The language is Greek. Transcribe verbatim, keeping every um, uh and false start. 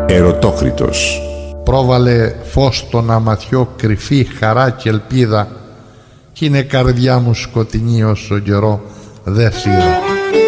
Ερωτόκριτος. Πρόβαλε φως στον αματιό, κρυφή χαρά και ελπίδα, κι είναι καρδιά μου σκοτεινή όσο καιρό δε σίδα.